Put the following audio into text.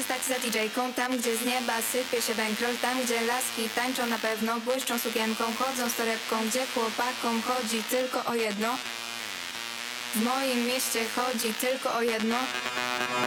stać za DJ-ką. Tam, gdzie z nieba sypie się bankroll, tam, gdzie laski tańczą na pewno, błyszczą sukienką, chodzą z torebką, gdzie chłopakom chodzi tylko o jedno. W moim mieście chodzi tylko o jedno.